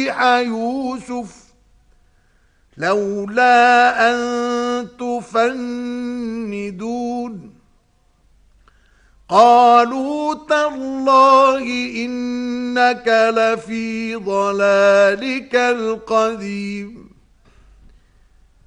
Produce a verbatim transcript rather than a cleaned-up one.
صالح يوسف لولا أن تفندون قالوا تالله إنك لفي ضلالك القديم